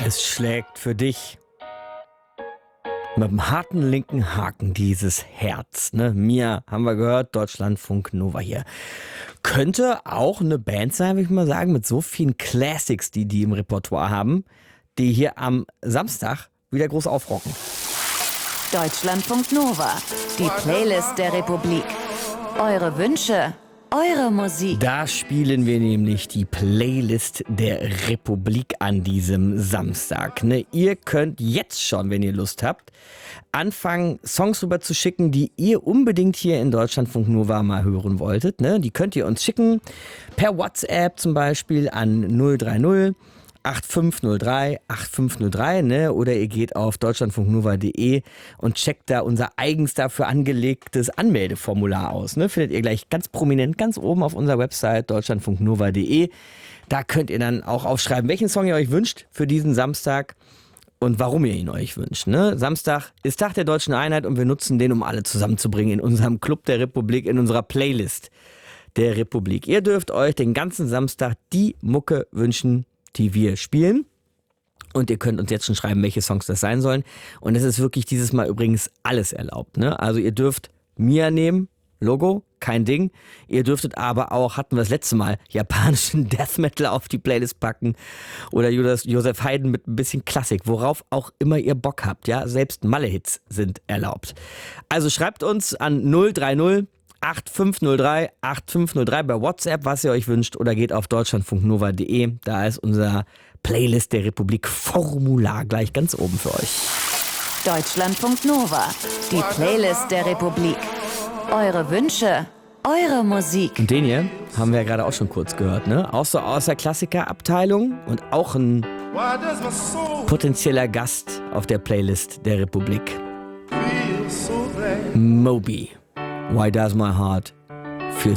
Es schlägt für dich mit dem harten linken Haken dieses Herz. Ne? Mia, haben wir gehört, Deutschlandfunk Nova hier. Könnte auch eine Band sein, würde ich mal sagen, mit so vielen Classics, die im Repertoire haben, die hier am Samstag wieder groß aufrocken. Deutschlandfunk Nova, die Playlist der Republik. Eure Wünsche, eure Musik. Da spielen wir nämlich die Playlist der Republik an diesem Samstag. Ne? Ihr könnt jetzt schon, wenn ihr Lust habt, anfangen, Songs rüber zu schicken, die ihr unbedingt hier in Deutschlandfunk Nova mal hören wolltet. Ne? Die könnt ihr uns schicken, per WhatsApp zum Beispiel an 030 8503 8503, ne? Oder ihr geht auf deutschlandfunknova.de und checkt da unser eigens dafür angelegtes Anmeldeformular aus. Ne? Findet ihr gleich ganz prominent ganz oben auf unserer Website deutschlandfunknova.de. Da könnt ihr dann auch aufschreiben, welchen Song ihr euch wünscht für diesen Samstag und warum ihr ihn euch wünscht. Ne? Samstag ist Tag der Deutschen Einheit und wir nutzen den, um alle zusammenzubringen in unserem Club der Republik, in unserer Playlist der Republik. Ihr dürft euch den ganzen Samstag die Mucke wünschen, die wir spielen. Und ihr könnt uns jetzt schon schreiben, welche Songs das sein sollen. Und es ist wirklich dieses Mal übrigens alles erlaubt. Ne? Also ihr dürft Mia nehmen, Logo, kein Ding. Ihr dürftet aber auch, hatten wir das letzte Mal, japanischen Death Metal auf die Playlist packen. Oder Josef Haydn mit ein bisschen Klassik, worauf auch immer ihr Bock habt. Ja, selbst Malle-Hits sind erlaubt. Also schreibt uns an 030 8503 8503 bei WhatsApp, was ihr euch wünscht, oder geht auf deutschlandfunknova.de. Da ist unser Playlist der Republik Formular gleich ganz oben für euch. Deutschlandfunk Nova, die Playlist der Republik. Eure Wünsche, eure Musik. Und den hier haben wir ja gerade auch schon kurz gehört, ne? Auch so aus der Klassikerabteilung und auch ein potenzieller Gast auf der Playlist der Republik. Moby. Why does my heart feel